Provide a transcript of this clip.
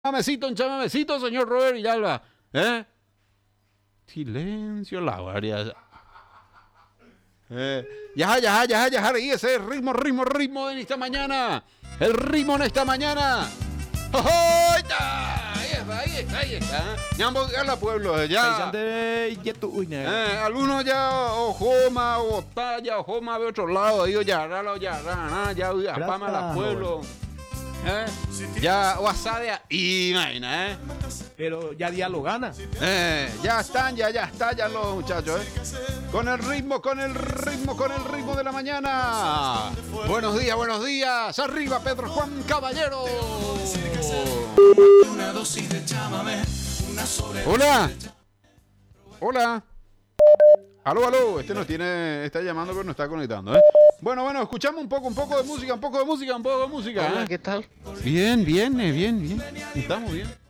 un chamamecito, señor Robert Villalba. Silencio, la guardia. Ya, y ese ritmo de esta mañana. El ritmo en esta mañana. ¡Oh, ahí está. Ñambo, la pueblo, ya. Algunos ya, ojoma, o talla, ojoma de otro lado, ya, apama la pueblo. Ya, wasadea, imagina, Pero ya dialogana. Ya están los muchachos, Con el ritmo de la mañana. Buenos días. Arriba, Pedro Juan Caballero. Hola. Aló, está llamando pero no está conectando, Bueno, escuchamos un poco de música. Hola, ¿qué tal? Bien. Estamos bien.